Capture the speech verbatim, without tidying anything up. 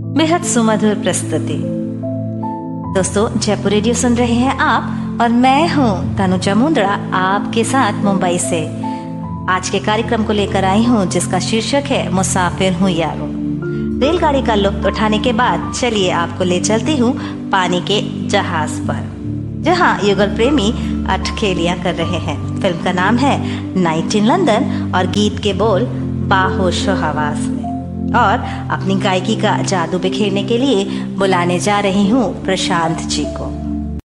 बेहद सुमधुर प्रस्तुति। दोस्तों, जयपुर रेडियो सुन रहे हैं आप और मैं हूँ तनुजा मुंदड़ा आपके साथ मुंबई से। आज के कार्यक्रम को लेकर आई हूँ जिसका शीर्षक है मुसाफिर हूँ यारो। रेलगाड़ी का लुत्फ उठाने के बाद चलिए आपको ले चलती हूँ पानी के जहाज पर, जहाँ युगल प्रेमी अटखेलियां कर रहे हैं। फिल्म का नाम है नाइट इन लंदन और गीत के बोल बाहोशो हवास में। और अपनी गायकी का जादू बिखेरने के लिए बुलाने जा रही हूँ प्रशांत जी को।